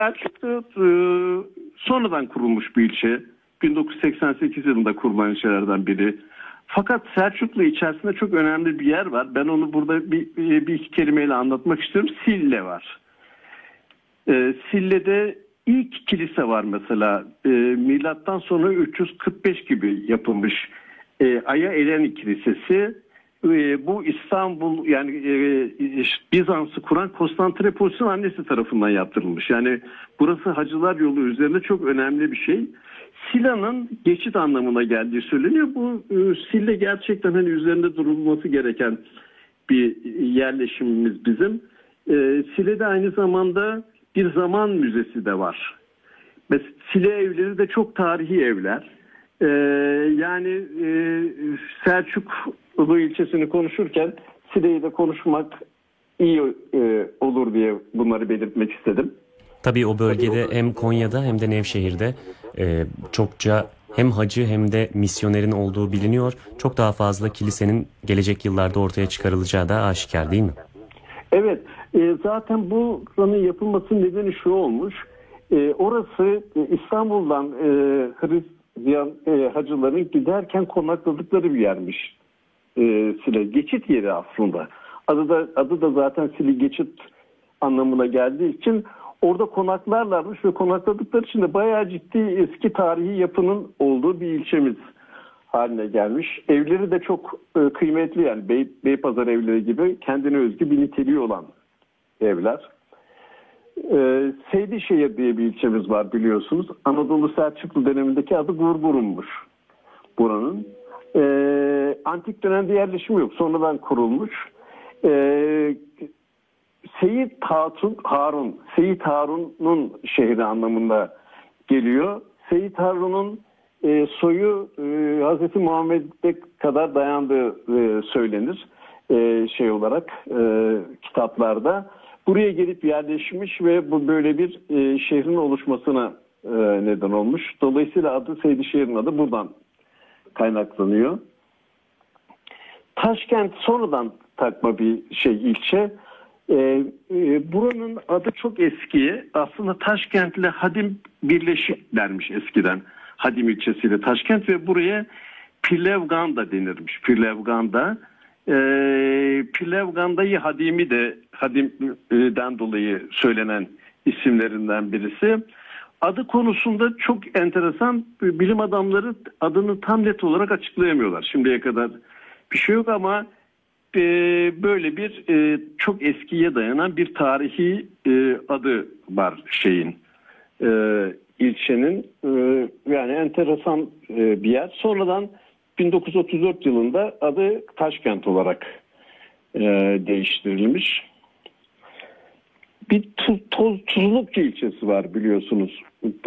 Selçuklu sonradan kurulmuş bir ilçe. 1988 yılında kurulan ilçelerden biri. Fakat Selçuklu içerisinde çok önemli bir yer var. Ben onu burada bir iki kelimeyle anlatmak istiyorum. Sille var. Sille'de ilk kilise var mesela. Milattan sonra 345 gibi yapılmış. Aya Eleni Kilisesi. Bu İstanbul yani Bizans'ı kuran Konstantinopolis'in annesi tarafından yaptırılmış. Yani burası Hacılar Yolu üzerinde çok önemli bir şey. Sila'nın geçit anlamına geldiği söyleniyor. Bu Sille gerçekten hani üzerinde durulması gereken bir yerleşimimiz bizim. Sile'de aynı zamanda bir zaman müzesi de var. Mesela Sile evleri de çok tarihi evler. Yani Selçuklu ilçesini konuşurken Sile'yi de konuşmak iyi olur diye bunları belirtmek istedim. Tabii o bölgede hem Konya'da hem de Nevşehir'de çokça hem hacı hem de misyonerin olduğu biliniyor. Çok daha fazla kilisenin gelecek yıllarda ortaya çıkarılacağı da aşikar değil mi? Evet. Zaten bu buranın yapılmasının nedeni şu olmuş. Orası İstanbul'dan Hristiyan hacıların giderken konakladıkları bir yermiş. Sile. Geçit yeri aslında. Adı da zaten Sile geçit anlamına geldiği için orada konaklarlarmış ve konakladıkları için de bayağı ciddi eski tarihi yapının olduğu bir ilçemiz haline gelmiş. Evleri de çok kıymetli yani Beypazarı evleri gibi kendine özgü bir niteliği olan evler. Seydişehir diye bir ilçemiz var biliyorsunuz. Anadolu Selçuklu dönemindeki adı Gurgurum'muş buranın. Antik dönemde yerleşim yok. Sonradan kurulmuş. Seyit Harun'un şehri anlamında geliyor. Seyit Harun'un soyu Hz. Muhammed'e kadar dayandığı söylenir kitaplarda. Buraya gelip yerleşmiş ve bu böyle bir şehrin oluşmasına neden olmuş. Dolayısıyla adı Seydişehir'in adı buradan kaynaklanıyor. Taşkent sonradan takma bir ilçe. Buranın adı çok eski. Aslında Taşkent ile Hadim birleşik dermiş eskiden. Hadim ilçesiyle Taşkent ve buraya Pirlevganda denirmiş. Pirlevganda. Pirlevganda'yı Hadim'den dolayı söylenen isimlerinden birisi. Adı konusunda çok enteresan, bilim adamları adını tam net olarak açıklayamıyorlar. Şimdiye kadar bir şey yok ama böyle bir çok eskiye dayanan bir tarihi adı var ilçenin. Yani enteresan bir yer. Sonradan 1934 yılında adı Taşkent olarak değiştirilmiş. Bir Tuzlukçu ilçesi var biliyorsunuz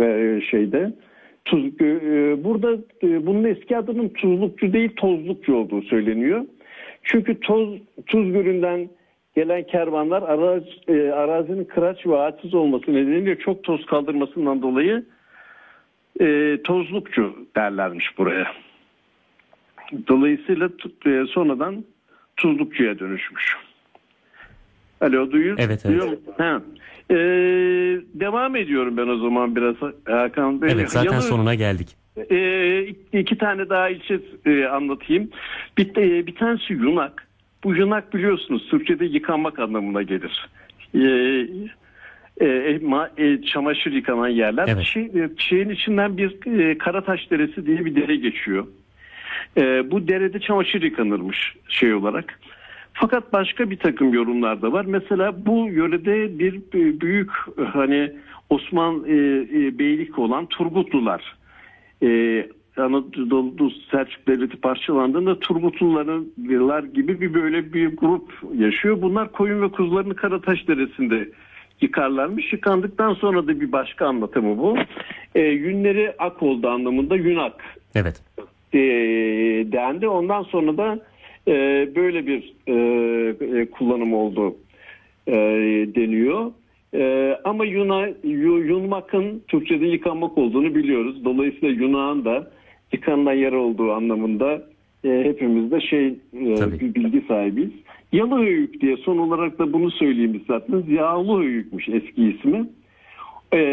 burada bunun eski adının Tuzlukçu değil Tozlukçu olduğu söyleniyor. Çünkü Tuz Gölü'nden gelen kervanlar arazinin kıraç ve ağaçsız olması nedeniyle çok toz kaldırmasından dolayı Tozlukçu derlermiş buraya. Dolayısıyla sonradan Tuzlukçu'ya dönüşmüş. Alo duyuyor musun? Devam ediyorum ben o zaman biraz Hakan Bey. Evet zaten sonuna geldik. İki tane daha ilçe anlatayım. Bir tanesi Yunak. Bu Yunak biliyorsunuz Türkçe'de yıkanmak anlamına gelir. Çamaşır yıkanan yerler. Evet. Şeyin içinden bir Karataş Deresi diye bir dere geçiyor. Bu derede çamaşır yıkanırmış olarak. Fakat başka bir takım yorumlar da var. Mesela bu yörede bir büyük Osman beylik olan Turgutlular. Anadolu Selçuk Devleti parçalandığında Turgutlular gibi böyle bir grup yaşıyor. Bunlar koyun ve kuzularını Karataş Deresi'nde yıkarlarmış. Yıkandıktan sonra da bir başka anlatımı bu. Yünleri ak oldu anlamında Yunak. Evet. Dendi. Ondan sonra da böyle bir kullanım oldu deniyor. Ama yunmakın Türkçe'de yıkanmak olduğunu biliyoruz. Dolayısıyla Yunak'ın da yıkanılan yer olduğu anlamında hepimiz de bilgi sahibiyiz. Yalıhöyük diye son olarak da bunu söyleyeyim isterseniz. Yağlıhöyükmüş eski ismi.